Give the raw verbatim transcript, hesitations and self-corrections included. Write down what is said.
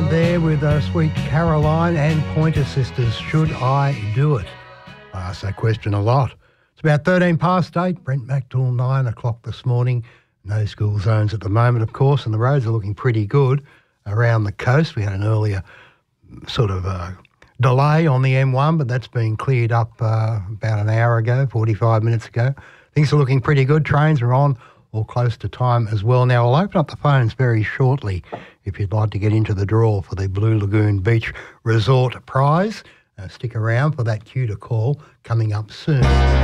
Sound there with uh, Sweet Caroline and Pointer Sisters, Should I Do It? I ask that question a lot. It's about thirteen past eight, Brent Macdoll, nine o'clock this morning. No school zones at the moment, of course, and the roads are looking pretty good around the coast. We had an earlier sort of uh, delay on the M one, but that's been cleared up uh, about an hour ago, forty-five minutes ago. Things are looking pretty good. Trains are on or close to time as well. Now, I'll open up the phones very shortly if you'd like to get into the draw for the Blue Lagoon Beach Resort prize. Uh, stick around for that cue to call coming up soon.